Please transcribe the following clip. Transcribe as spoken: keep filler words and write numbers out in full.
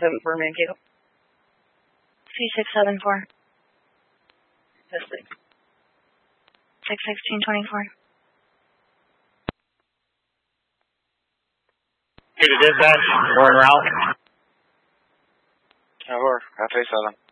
seven four Mankato. three six seven four. Yes, please. six sixteen twenty-four. Here to dispatch, we're en route. Tower, F A seven.